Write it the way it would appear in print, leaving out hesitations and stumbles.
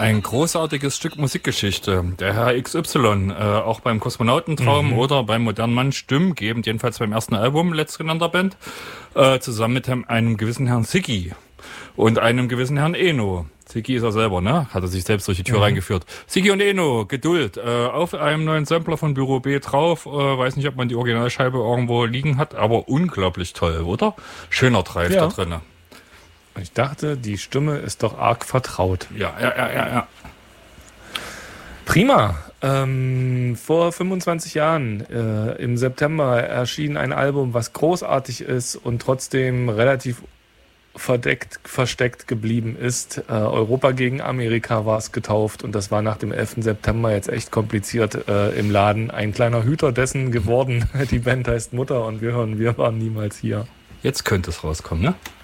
Ein großartiges Stück Musikgeschichte. Der Herr XY, auch beim Kosmonautentraum oder beim modernen Mann stimmgebend, jedenfalls beim ersten Album letztgenannter Band, zusammen mit einem gewissen Herrn Siggi und einem gewissen Herrn Eno. Siggi ist er selber, ne? Hat er sich selbst durch die Tür reingeführt. Siggi und Eno, Geduld, auf einem neuen Sampler von Büro B drauf. Weiß nicht, ob man die Originalscheibe irgendwo liegen hat, aber unglaublich toll, oder? Schöner Drive da drinne. Ich dachte, die Stimme ist doch arg vertraut. Ja. Prima. Vor 25 Jahren, im September, erschien ein Album, was großartig ist und trotzdem relativ versteckt geblieben ist. Europa gegen Amerika war es getauft und das war nach dem 11. September jetzt echt kompliziert im Laden. Ein kleiner Hüter dessen geworden. Die Band heißt Mutter und wir hören Wir waren niemals hier. Jetzt könnte es rauskommen, ne?